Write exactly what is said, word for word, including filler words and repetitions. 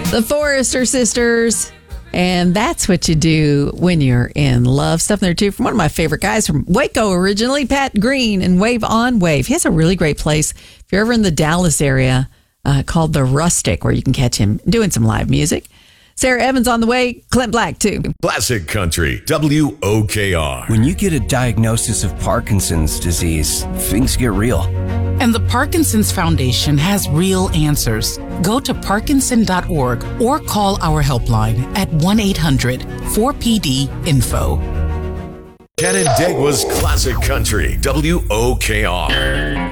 The Forrester Sisters. And that's what you do when you're in love. Stuff there, too, from one of my favorite guys from Waco originally, Pat Green, and Wave on Wave. He has a really great place, if you're ever in the Dallas area, uh, called The Rustic, where you can catch him doing some live music. Sarah Evans on the way, Clint Black, too. Classic Country, W O K R. When you get a diagnosis of Parkinson's disease, things get real. And the Parkinson's Foundation has real answers. Go to parkinson dot org or call our helpline at one eight hundred four P D info. Canandaigua's Classic Country, W O K R.